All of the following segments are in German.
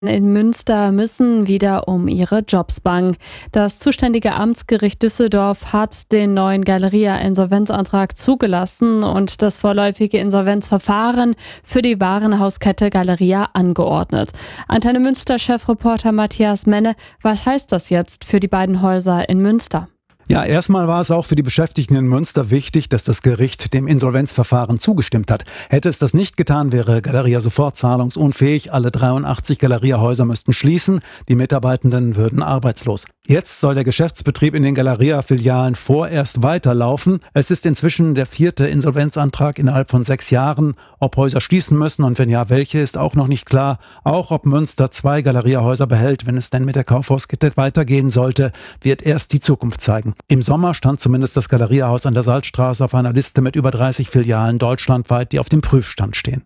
In Münster müssen wieder um ihre Jobs bangen. Das zuständige Amtsgericht Düsseldorf hat den neuen Galeria-Insolvenzantrag zugelassen und das vorläufige Insolvenzverfahren für die Warenhauskette Galeria angeordnet. Antenne Münster-Chefreporter Matthias Menne, was heißt das jetzt für die beiden Häuser in Münster? Ja, erstmal war es auch für die Beschäftigten in Münster wichtig, dass das Gericht dem Insolvenzverfahren zugestimmt hat. Hätte es das nicht getan, wäre Galeria sofort zahlungsunfähig. Alle 83 Galeria-Häuser müssten schließen. Die Mitarbeitenden würden arbeitslos. Jetzt soll der Geschäftsbetrieb in den Galeria-Filialen vorerst weiterlaufen. Es ist inzwischen der 4. Insolvenzantrag innerhalb von 6 Jahren. Ob Häuser schließen müssen und wenn ja, welche, ist auch noch nicht klar. Auch ob Münster 2 Galeria-Häuser behält, wenn es denn mit der Kaufhauskette weitergehen sollte, wird erst die Zukunft zeigen. Im Sommer stand zumindest das Galeria-Haus an der Salzstraße auf einer Liste mit über 30 Filialen deutschlandweit, die auf dem Prüfstand stehen.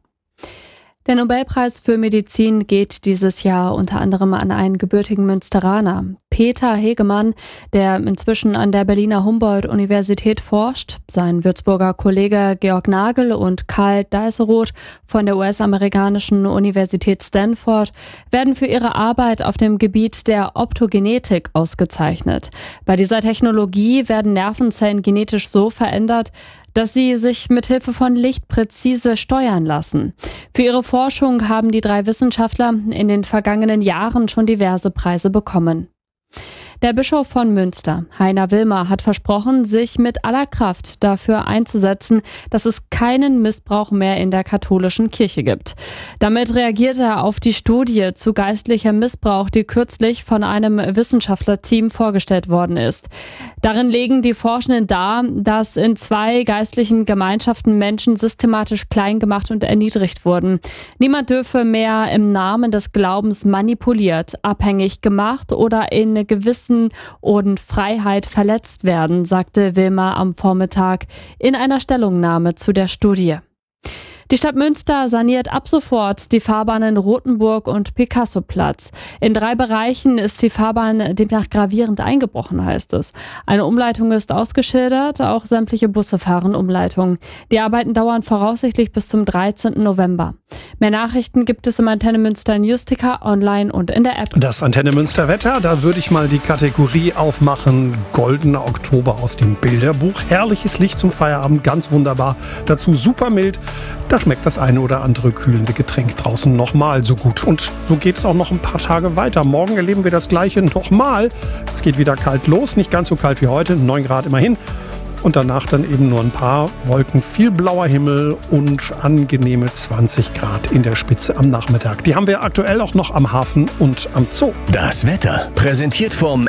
Der Nobelpreis für Medizin geht dieses Jahr unter anderem an einen gebürtigen Münsteraner. Peter Hegemann, der inzwischen an der Berliner Humboldt-Universität forscht. Sein Würzburger Kollege Georg Nagel und Karl Deiseroth von der US-amerikanischen Universität Stanford werden für ihre Arbeit auf dem Gebiet der Optogenetik ausgezeichnet. Bei dieser Technologie werden Nervenzellen genetisch so verändert, dass sie sich mit Hilfe von Licht präzise steuern lassen. Für ihre Forschung haben die 3 Wissenschaftler in den vergangenen Jahren schon diverse Preise bekommen. Der Bischof von Münster, Heiner Wilmer, hat versprochen, sich mit aller Kraft dafür einzusetzen, dass es keinen Missbrauch mehr in der katholischen Kirche gibt. Damit reagiert er auf die Studie zu geistlichem Missbrauch, die kürzlich von einem Wissenschaftlerteam vorgestellt worden ist. Darin legen die Forschenden dar, dass in 2 geistlichen Gemeinschaften Menschen systematisch klein gemacht und erniedrigt wurden. Niemand dürfe mehr im Namen des Glaubens manipuliert, abhängig gemacht oder in gewissen und Freiheit verletzt werden, sagte Wilmer am Vormittag in einer Stellungnahme zu der Studie. Die Stadt Münster saniert ab sofort die Fahrbahnen Rothenburg und Picasso-Platz. In 3 Bereichen ist die Fahrbahn demnach gravierend eingebrochen, heißt es. Eine Umleitung ist ausgeschildert, auch sämtliche Busse fahren Umleitungen. Die Arbeiten dauern voraussichtlich bis zum 13. November. Mehr Nachrichten gibt es im Antenne Münster Newsticker online und in der App. Das Antenne Münster Wetter, da würde ich mal die Kategorie aufmachen. Goldener Oktober aus dem Bilderbuch. Herrliches Licht zum Feierabend, ganz wunderbar. Dazu super mild. Da schmeckt das eine oder andere kühlende Getränk draußen nochmal so gut. Und so geht es auch noch ein paar Tage weiter. Morgen erleben wir das Gleiche nochmal. Es geht wieder kalt los, nicht ganz so kalt wie heute, 9 Grad immerhin. Und danach dann eben nur ein paar Wolken, viel blauer Himmel und angenehme 20 Grad in der Spitze am Nachmittag. Die haben wir aktuell auch noch am Hafen und am Zoo. Das Wetter präsentiert vom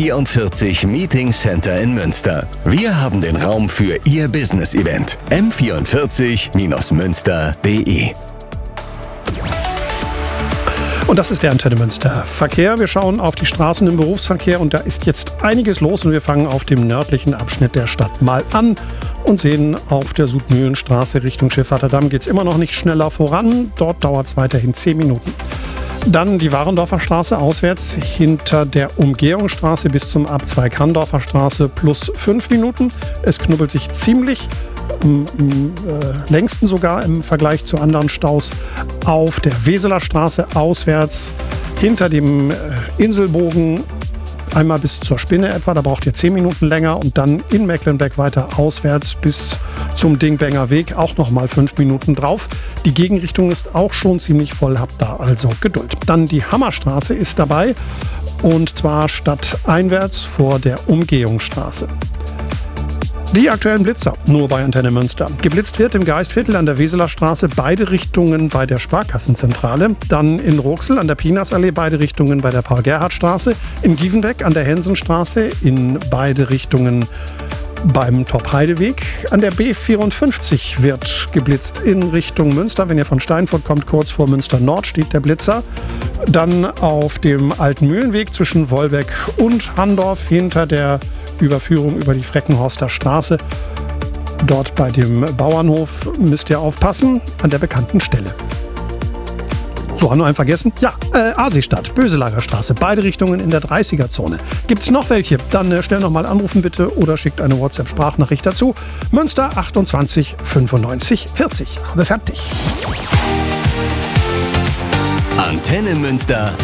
M44 Meeting Center in Münster. Wir haben den Raum für Ihr Business-Event. m44-münster.de. Und das ist der Antenne Münster Verkehr. Wir schauen auf die Straßen im Berufsverkehr und da ist jetzt einiges los und wir fangen auf dem nördlichen Abschnitt der Stadt mal an und sehen auf der Südmühlenstraße Richtung Schiffatterdamm geht es immer noch nicht schneller voran. Dort dauert es weiterhin 10 Minuten. Dann die Warendorfer Straße auswärts hinter der Umgehungsstraße bis zum Abzweig Hanndorfer Straße plus 5 Minuten. Es knubbelt sich ziemlich. Am längsten sogar im Vergleich zu anderen Staus auf der Weseler Straße auswärts hinter dem Inselbogen einmal bis zur Spinne etwa, da braucht ihr 10 Minuten länger und dann in Mecklenburg weiter auswärts bis zum Dingbenger Weg auch nochmal 5 Minuten drauf. Die Gegenrichtung ist auch schon ziemlich voll, habt da also Geduld. Dann die Hammerstraße ist dabei und zwar stadteinwärts vor der Umgehungsstraße. Die aktuellen Blitzer, nur bei Antenne Münster. Geblitzt wird im Geistviertel an der Weseler Straße beide Richtungen bei der Sparkassenzentrale. Dann in Roxel an der Pinasallee beide Richtungen bei der Paul-Gerhardt-Straße. In Gievenbeck an der Hensenstraße in beide Richtungen beim Top-Heideweg. An der B54 wird geblitzt in Richtung Münster. Wenn ihr von Steinfurt kommt, kurz vor Münster Nord steht der Blitzer. Dann auf dem Alten Mühlenweg zwischen Wolbeck und Handorf hinter der Überführung über die Freckenhorster Straße. Dort bei dem Bauernhof müsst ihr aufpassen, an der bekannten Stelle. So, haben wir einen vergessen? Ja, Asistadt, Böselager Straße, beide Richtungen in der 30er-Zone. Gibt's noch welche? Dann schnell nochmal anrufen bitte oder schickt eine WhatsApp-Sprachnachricht dazu. Münster 28 95 40. Habe fertig. Antenne Münster